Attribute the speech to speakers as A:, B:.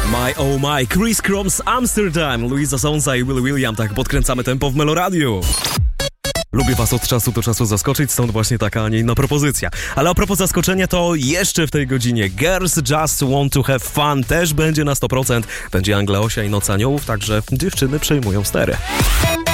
A: My oh my, Chris Cross Amsterdam, Luisa Sonza i Willy William, tak podkręcamy tempo w Meloradiu. Lubię was od czasu do czasu zaskoczyć, stąd właśnie taka, a nie inna propozycja. Ale a propos zaskoczenia, to jeszcze w tej godzinie Girls Just Want to Have Fun też będzie na 100%. Będzie Angla Osia i Noc Aniołów, także dziewczyny przejmują stery.